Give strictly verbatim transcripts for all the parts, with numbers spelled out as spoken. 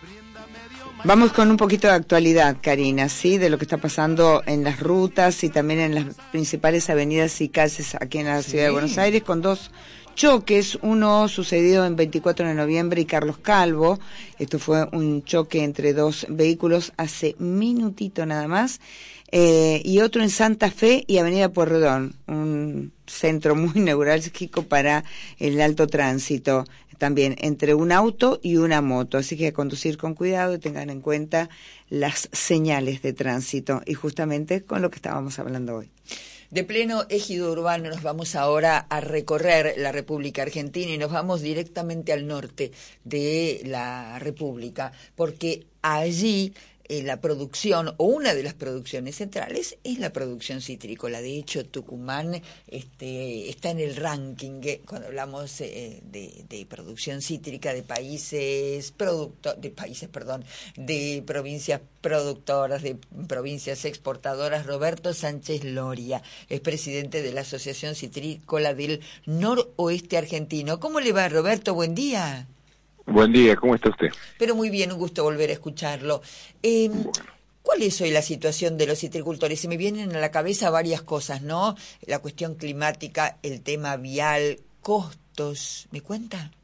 Vamos con un poquito de actualidad, Karina, ¿sí? De lo que está pasando en las rutas y también en las principales avenidas y calles aquí en la sí. ciudad de Buenos Aires, con dos choques, uno sucedido en veinticuatro de noviembre y Carlos Calvo. Esto fue un choque entre dos vehículos hace minutito nada más, eh, y otro en Santa Fe y Avenida Pueyrredón, un centro muy neurálgico para el alto tránsito, también entre un auto y una moto, así que a conducir con cuidado y tengan en cuenta las señales de tránsito, y justamente con lo que estábamos hablando hoy. De pleno ejido urbano nos vamos ahora a recorrer la República Argentina y nos vamos directamente al norte de la República, porque allí eh, la producción, o una de las producciones centrales, es la producción citrícola. De hecho, Tucumán este, está en el ranking, eh, cuando hablamos eh, de, de producción cítrica de países, producto, de países, perdón, de provincias productoras, de provincias exportadoras. Roberto Sánchez Loria es presidente de la Asociación Citrícola del Noroeste Argentino. ¿Cómo le va, Roberto? Buen día. Buen día, ¿cómo está usted? Pero muy bien, un gusto volver a escucharlo. Eh, bueno. ¿Cuál es hoy la situación de los citricultores? Se me vienen a la cabeza varias cosas, ¿no? La cuestión climática, el tema vial, costos. ¿Me cuenta?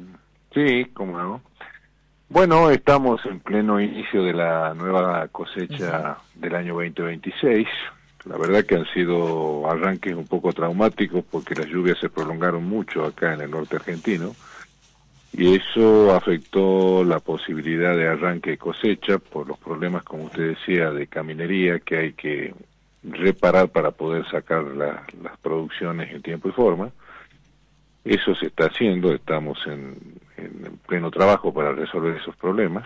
Sí, cómo no. Bueno, estamos en pleno inicio de la nueva cosecha uh-huh. del año veinte veintiséis. La verdad que han sido arranques un poco traumáticos porque las lluvias se prolongaron mucho acá en el norte argentino y eso afectó la posibilidad de arranque de cosecha por los problemas, como usted decía, de caminería que hay que reparar para poder sacar la, las producciones en tiempo y forma. Eso se está haciendo, estamos en, en pleno trabajo para resolver esos problemas.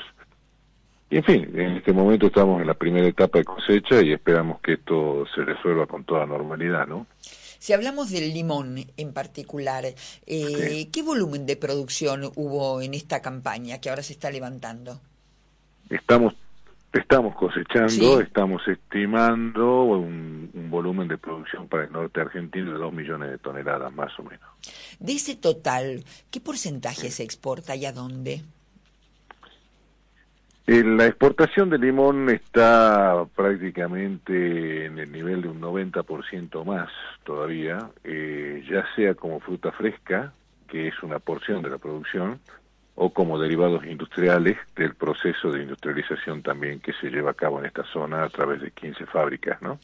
Y en fin, en este momento estamos en la primera etapa de cosecha y esperamos que esto se resuelva con toda normalidad, ¿no? Si hablamos del limón en particular, eh, sí. ¿qué volumen de producción hubo en esta campaña que ahora se está levantando? Estamos estamos cosechando, ¿Sí? estamos estimando un, un volumen de producción para el norte argentino de dos millones de toneladas, más o menos. De ese total, ¿qué porcentaje se exporta y a dónde? La exportación de limón está prácticamente en el nivel de un noventa por ciento más todavía, eh, ya sea como fruta fresca, que es una porción de la producción, o como derivados industriales del proceso de industrialización también que se lleva a cabo en esta zona a través de quince fábricas, ¿no?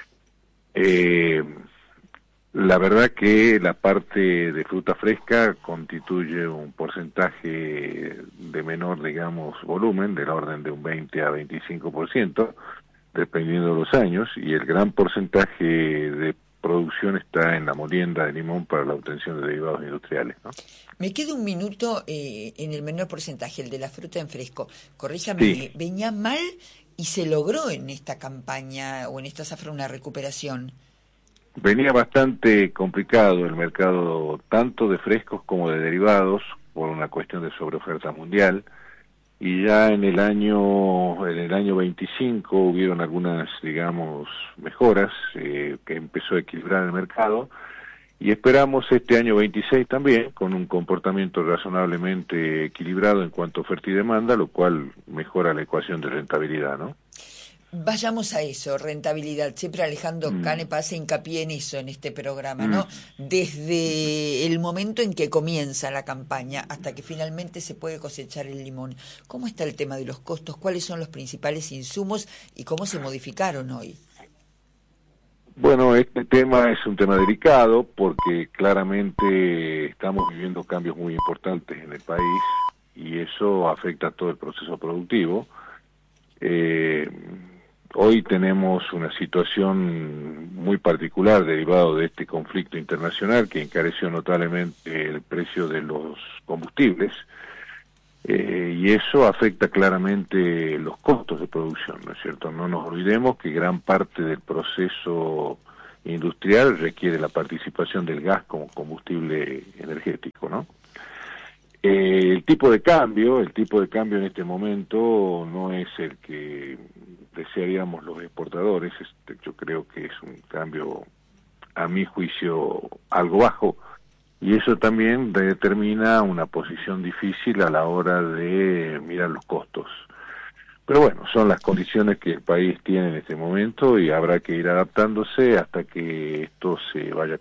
Eh, la verdad que la parte de fruta fresca constituye un porcentaje de menor, digamos, volumen, del orden de un veinte a veinticinco por ciento, dependiendo de los años, y el gran porcentaje de producción está en la molienda de limón para la obtención de derivados industriales, ¿no? Me queda un minuto eh, en el menor porcentaje, el de la fruta en fresco. Corríjame, sí. venía mal y se logró en esta campaña o en esta zafra una recuperación. Venía bastante complicado el mercado, tanto de frescos como de derivados, por una cuestión de sobreoferta mundial, y ya en el año en el año veinticinco hubieron algunas, digamos, mejoras, eh, que empezó a equilibrar el mercado, y esperamos este año veintiséis también, con un comportamiento razonablemente equilibrado en cuanto a oferta y demanda, lo cual mejora la ecuación de rentabilidad, ¿no? Vayamos a eso, rentabilidad. Siempre Alejandro mm. Canepa hace hincapié en eso en este programa, ¿no? Mm. Desde el momento en que comienza la campaña hasta que finalmente se puede cosechar el limón. ¿Cómo está el tema de los costos? ¿Cuáles son los principales insumos y cómo se modificaron hoy? Bueno, este tema es un tema delicado porque claramente estamos viviendo cambios muy importantes en el país y eso afecta a todo el proceso productivo. Eh, Hoy tenemos una situación muy particular derivado de este conflicto internacional que encareció notablemente el precio de los combustibles, eh, y eso afecta claramente los costos de producción, ¿no es cierto? No nos olvidemos que gran parte del proceso industrial requiere la participación del gas como combustible energético, ¿no? Eh, el tipo de cambio, el tipo de cambio en este momento no es el que desearíamos los exportadores. Este, yo creo que es un cambio, a mi juicio, algo bajo, y eso también determina una posición difícil a la hora de mirar los costos. Pero bueno, son las condiciones que el país tiene en este momento y habrá que ir adaptándose hasta que esto se vaya